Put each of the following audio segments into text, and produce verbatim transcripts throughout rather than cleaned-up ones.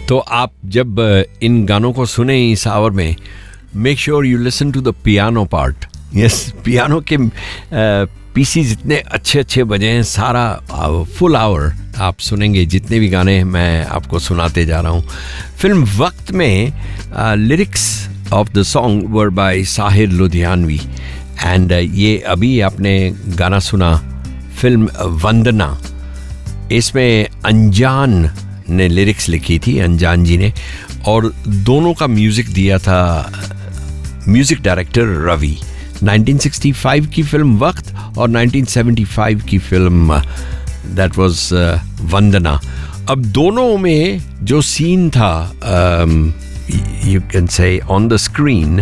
तो आप जब इन गानों को सुने इस आवर में, make sure you listen to the piano part. Yes, piano के पीसीज इतने अच्छे अच्छे बजे हैं. सारा फुल आवर आप सुनेंगे जितने भी गाने मैं आपको सुनाते जा रहा हूँ. फिल्म वक्त में lyrics of the song were bye Sahir Ludhianvi. And ये अभी आपने गाना सुना फिल्म वंदना. इसमें अनजान ने लिरिक्स लिखी थी, अनजान जी ने, और दोनों का म्यूजिक दिया था music director Ravi. Nineteen sixty five की फिल्म वक्त और नाइनटीन सेवेंटी फाइव की फिल्म दैट वाज वंदना. अब दोनों में जो सीन था, you can say on the screen,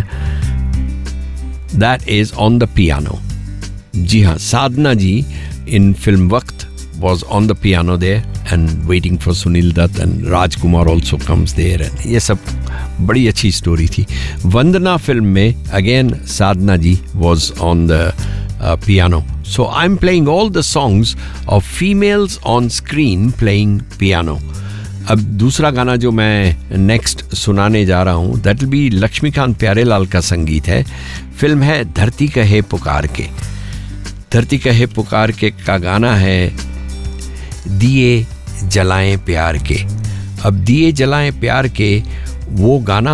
that is on the piano. जी हाँ, साधना जी इन फिल्म वक्त was on the piano there and waiting for Sunil Dutt, and Rajkumar also comes there, and ये सब बड़ी अच्छी स्टोरी थी. वंदना फिल्म में again Sadhana ji was on the uh, piano. So I'm playing all the songs of females on screen playing piano. अब दूसरा गाना जो मैं नेक्स्ट सुनाने जा रहा हूँ, that will be Laxmikant Pyarelal का संगीत है. फिल्म है धरती कहे पुकार के. धरती कहे पुकार के का गाना है दिए जलाएं प्यार के. अब दिए जलाएं प्यार के वो गाना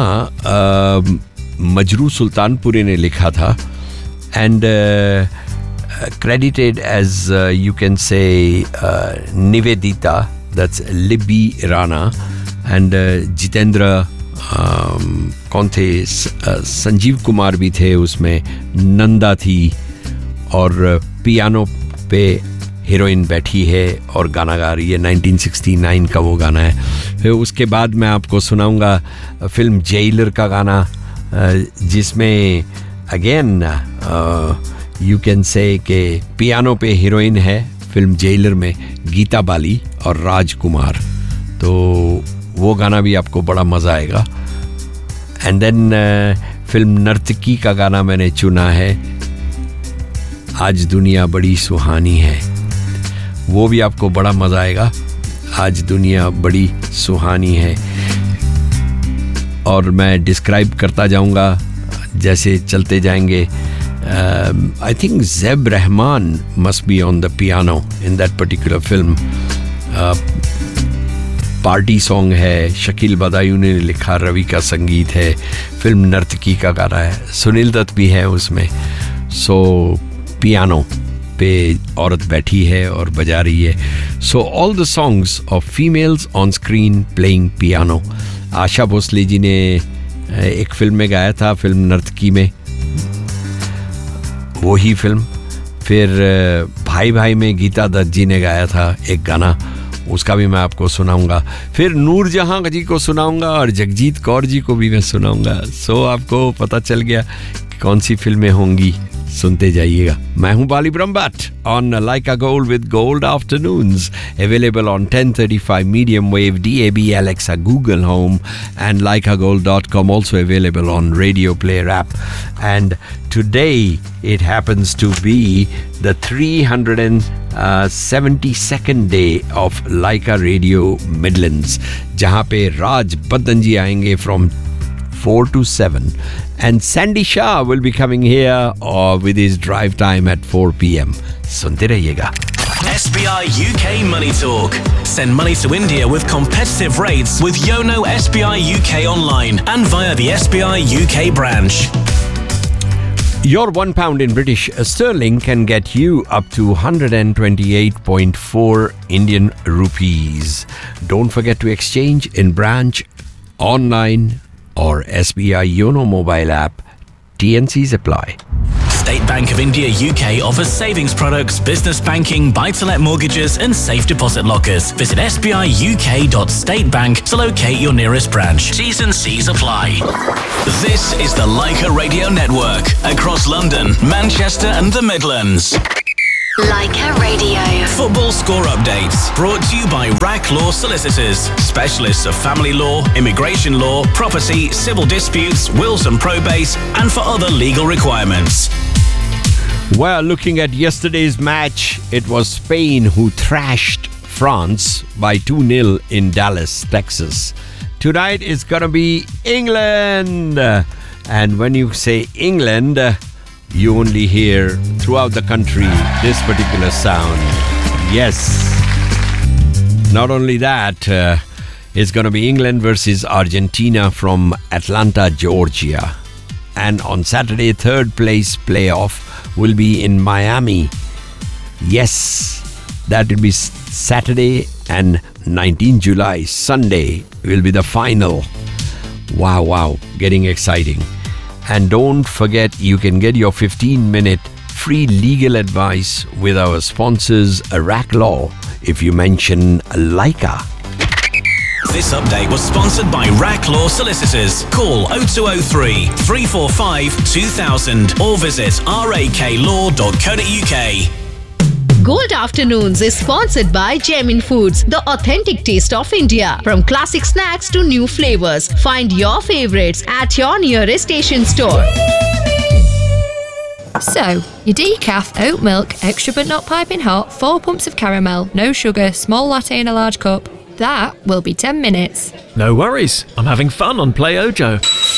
मजरू सुल्तानपुरी ने लिखा था, and credited as uh, you can say uh, Nivedita, that's Libby Rana, and uh, Jitendra um, कौन थे, uh, संजीव कुमार भी थे उसमें, नंदा थी, और पियानो पे हीरोइन बैठी है और गाना गा रही है. नाइनटीन सिक्सटी नाइन का वो गाना है. फिर उसके बाद मैं आपको सुनाऊंगा फिल्म जेलर का गाना, जिसमें अगेन यू कैन से कि पियानो पे हीरोइन है फिल्म जेलर में गीता बाली और राजकुमार. तो वो गाना भी आपको बड़ा मज़ा आएगा. एंड देन फिल्म नर्तकी का गाना मैंने चुना है, आज दुनिया बड़ी सुहानी है. वो भी आपको बड़ा मज़ा आएगा, आज दुनिया बड़ी सुहानी है. और मैं डिस्क्राइब करता जाऊंगा जैसे चलते जाएंगे. I think Zeb Rahman must be on the piano in that particular film. Party song है, शकील बदायूं ने लिखा, रवि का संगीत है. फिल्म नर्तकी का गाना है, सुनील दत्त भी है उसमें. सो पियानो पे औरत बैठी है और बजा रही है. So all the songs of females on screen playing piano. Asha Bhosle ji ने एक फिल्म में गाया था, फिल्म नर्तकी में, वही फिल्म. फिर भाई भाई में गीता दत्त जी ने गाया था एक गाना, उसका भी मैं आपको सुनाऊंगा. फिर नूरजहां जी को सुनाऊंगा और जगजीत कौर जी को भी मैं सुनाऊंगा. सो आपको पता चल गया कौन सी फिल्में होंगी. सुनते जाइएगा. मैं हूं बाली Brahmbhatt on Laika Gold with Gold Afternoons, available on ten thirty-five medium wave, D A B, Alexa, Google Home, and laika gold dot com, also available on Radio Player app. And today it happens to be the three hundred seventy-second day of Laika Radio Midlands, जहां पे राज बद्दन जी आएंगे from four to seven, and Sandy Shah will be coming here uh, with his drive time at four p.m. सुनते रहिएगा. S B I U K Money Talk. Send money to India with competitive rates with Yono S B I U K online and via the S B I U K branch. Your one pound in British sterling can get you up to one hundred twenty-eight point four Indian rupees. Don't forget to exchange in branch, online, or S B I Yono mobile app. T N Cs apply. State Bank of India U K offers savings products, business banking, buy-to-let mortgages and safe deposit lockers. Visit s b i u k dot state bank to locate your nearest branch. T's and C's apply. This is the Laika Radio Network across London, Manchester and the Midlands. Laika Radio. Football score updates brought to you by Rack Law Solicitors, specialists of family law, immigration law, property, civil disputes, wills and probates, and for other legal requirements. Well, looking at yesterday's match, it was Spain who thrashed France by two nil in Dallas, Texas. Tonight is gonna be England. And when you say England, you only hear throughout the country this particular sound. Yes. Not only that, uh, it's gonna be England versus Argentina from Atlanta, Georgia. And on Saturday, third place playoff will be in Miami. Yes, that will be Saturday, and nineteenth of July, Sunday, will be the final. Wow, wow, getting exciting. And don't forget, you can get your fifteen minute free legal advice with our sponsors, Iraq Law, if you mention Leica. This update was sponsored by Rack Law Solicitors. Call oh two oh three, three four five, two thousand or visit raklaw dot co dot uk. Gold Afternoons is sponsored by Jamin Foods, the authentic taste of India. From classic snacks to new flavors, find your favorites at your nearest station store. So, your decaf, oat milk, extra but not piping hot, four pumps of caramel, no sugar, small latte in a large cup. That will be ten minutes. No worries, I'm having fun on Play Ojo.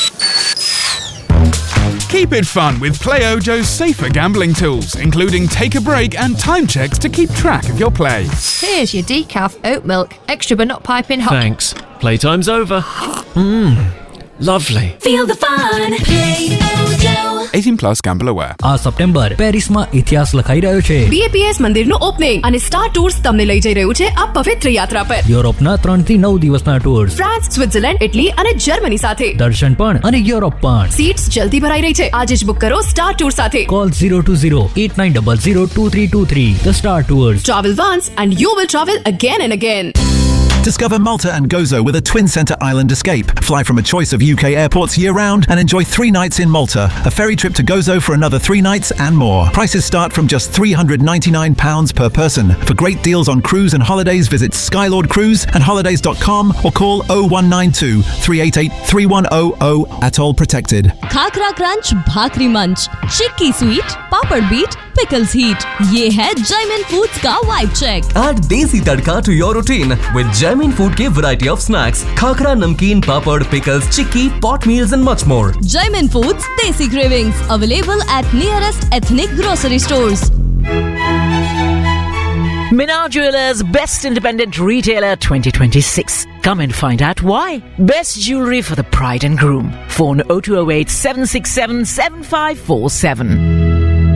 Keep it fun with Play Ojo's safer gambling tools, including take a break and time checks to keep track of your play. Here's your decaf, oat milk, extra but not piping hot. Thanks. Playtime's over. Mmm, lovely. Feel the fun. Play Ojo. eighteen plus, gamble aware. આ September પેરિસમાં ઇતિહાસ લખાઈ રહ્યો છે. B A P S મંદિરનું opening અને star tours તમને લઈ જઈ રહ્યું છે આ પવિત્ર યાત્રા પર. યુરોપના ત્રણ થી નવ દિવસના ટૂર્સ. ફ્રાન્સ, સ્વિટ્ઝરલેન્ડ, ઇટલી અને જર્મની સાથે. દર્શન પણ અને યુરોપ પણ. સીટ્સ જલ્દી ભરાઈ રહી છે. આજે જ બુક કરો સ્ટાર ટૂર સાથે. Call zero two zero eight nine zero zero two three two three. The Star Tours. Travel once and you will travel again and again. Discover Malta and Gozo with a twin centre island escape. Fly from a choice of U K airports year-round and enjoy three nights in Malta. A ferry trip to Gozo for another three nights and more. Prices start from just three hundred ninety-nine pounds per person. For great deals on cruise and holidays, visit Skylord Cruise and holidays dot com or call oh one nine two, three eight eight, three one oh oh. Atoll protected. Khakhra crunch, भाकरी मंच, चिक्की sweet, पापड़ beat, pickles heat. ये है Jamin Foods का vibe check. Add desi tadka to your routine with Jamin Food के variety of snacks, khakra, namkeen, papad, pickles, chikki, pot meals and much more. Jamin Foods Desi Cravings, available at nearest ethnic grocery stores. Minar Jewelers Best Independent Retailer twenty twenty-six. Come and find out why. Best jewellery for the bride and groom. Phone oh two oh eight, seven six seven, seven five four seven.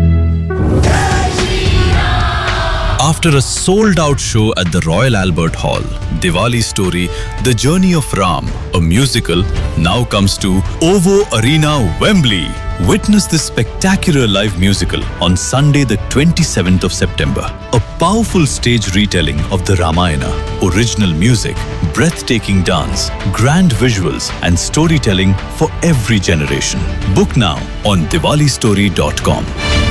After a sold-out show at the Royal Albert Hall, Diwali Story, The Journey of Ram, a musical, now comes to OVO Arena, Wembley. Witness this spectacular live musical on Sunday the twenty-seventh of September. A powerful stage retelling of the Ramayana, original music, breathtaking dance, grand visuals and storytelling for every generation. Book now on diwali story dot com.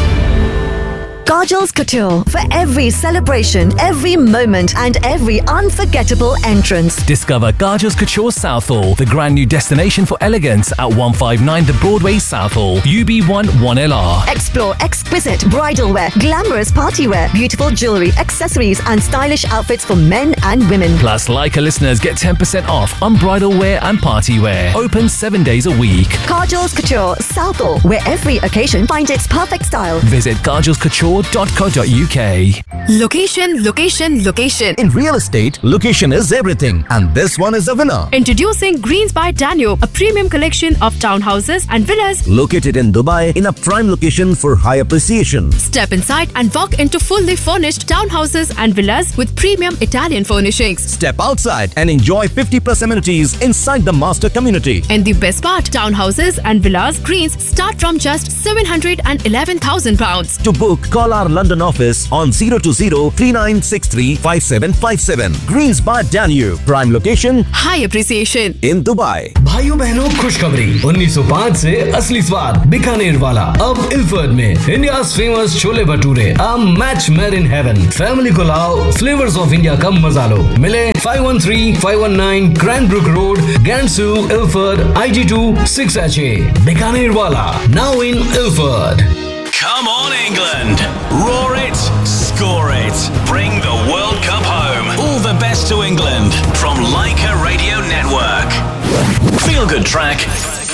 Kajal's Couture. For every celebration, every moment and every unforgettable entrance. Discover Kajal's Couture Southall, the grand new destination for elegance at one fifty-nine The Broadway Southall, U B one one L R. Explore exquisite bridal wear, glamorous party wear, beautiful jewellery, accessories and stylish outfits for men and women. Plus, Leica listeners get ten percent off on bridal wear and party wear. Open seven days a week. Kajal's Couture Southall, where every occasion finds its perfect style. Visit kajals couture dot co dot uk. Location, location, location. In real estate, location is everything, and this one is a winner. Introducing Greens by Danube, a premium collection of townhouses and villas located in Dubai in a prime location for high appreciation. Step inside and walk into fully furnished townhouses and villas with premium Italian furnishings. Step outside and enjoy fifty plus amenities inside the master community. And the best part, townhouses and villas Greens start from just seven hundred eleven thousand pounds. To book, call our London office on zero two zero, three nine six three, five seven five seven. Greens by Danube, prime location, high appreciation in Dubai. भाइयों बहनों खुशखबरी उन्नीस सौ पाँच से असली स्वाद बीकानेर वाला अब इल्फर्ड में India's famous chole bhature a match made in heaven family को लाओ फ्लेवर्स ऑफ इंडिया का मजा लो मिले five one three, five one nine Cranbrook Road Gansu Ilford I G two six H A Bikaner वाला now in Ilford. Come on, England! Roar it, score it, bring the World Cup home. All the best to England from Leica Radio Network.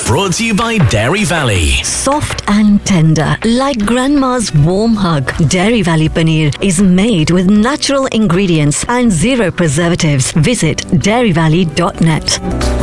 Brought to you by Dairy Valley. Soft and tender, like grandma's warm hug. Dairy Valley Paneer is made with natural ingredients and zero preservatives. Visit dairy valley dot net.